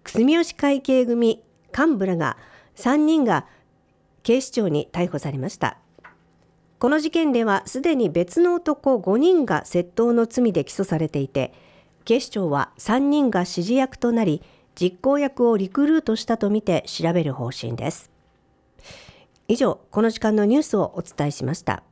住吉会系組幹部らが3人が警視庁に逮捕されました。この事件ではすでに別の男5人が窃盗の罪で起訴されていて、警視庁は3人が指示役となり実行役をリクルートしたとみて調べる方針です。以上、この時間のニュースをお伝えしました。